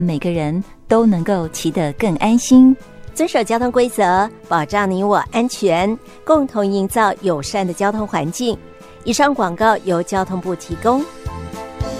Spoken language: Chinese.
每个人都能够骑得更安心。 遵守交通规则，保障你我安全，共同营造友善的交通环境。以上广告由交通部提供。